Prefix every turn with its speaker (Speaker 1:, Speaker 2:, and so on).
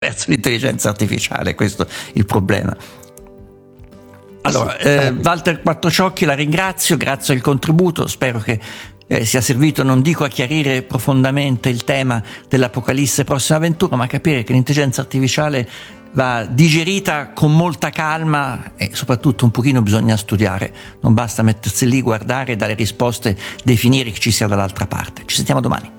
Speaker 1: attraverso l'intelligenza artificiale, questo è il problema. Allora, Walter Quattrociocchi, la ringrazio, grazie al contributo, spero che sia servito, non dico a chiarire profondamente il tema dell'Apocalisse prossima avventura, ma a capire che l'intelligenza artificiale va digerita con molta calma e soprattutto un pochino bisogna studiare, non basta mettersi lì, guardare, dare risposte, definire chi ci sia dall'altra parte. Ci sentiamo domani.